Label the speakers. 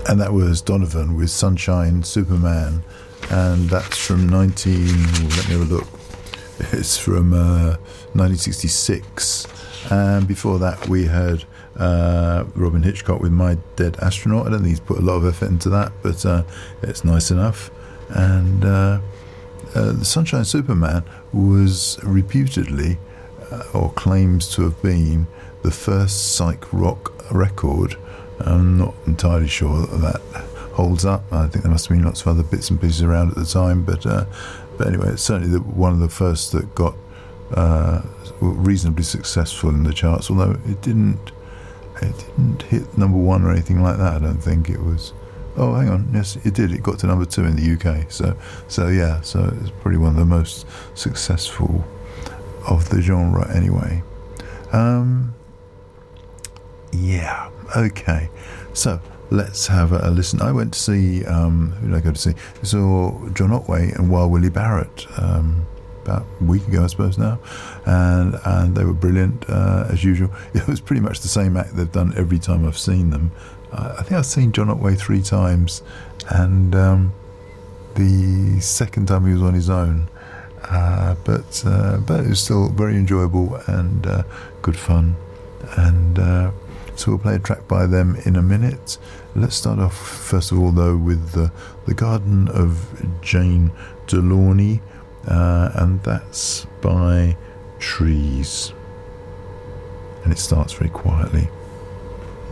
Speaker 1: And that was Donovan with Sunshine Superman, and that's from let me have a look. It's from 1966, and before that we had Robin Hitchcock with My Dead Astronaut. I don't think he's put a lot of effort into that, but it's nice enough. And the Sunshine Superman was reputedly, or claims to have been, the first psych rock record. I'm not entirely sure that holds up. I think there must have been lots of other bits and pieces around at the time, but anyway, it's certainly one of the first that got reasonably successful in the charts. Although it didn't hit number one or anything like that. I don't think it was. Oh, hang on. Yes, it did. It got to number 2 in the UK. So yeah. So it's probably one of the most successful of the genre, anyway. Yeah. Okay. So let's have a listen. I went to see. Who did I go to see? I saw John Otway and Wild Willie Barrett about a week ago, I suppose now, and they were brilliant as usual. It was pretty much the same act they've done every time I've seen them. I think I've seen John Otway 3 times, and the second time he was on his own. But it was still very enjoyable and good fun. And so we'll play a track by them in a minute. Let's start off first of all though with the Garden of Jane Delaunay, and that's by Trees, and it starts very quietly.